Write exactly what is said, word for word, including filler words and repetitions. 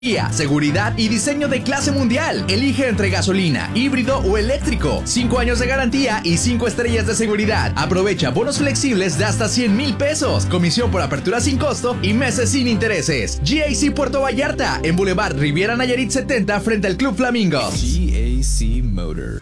Seguridad y diseño de clase mundial. Elige entre gasolina, híbrido o eléctrico. cinco años de garantía y cinco estrellas de seguridad. Aprovecha bonos flexibles de hasta cien mil pesos. Comisión por apertura sin costo y meses sin intereses. G A C Puerto Vallarta, en Boulevard Riviera Nayarit setenta frente al Club Flamingo. G A C Motor.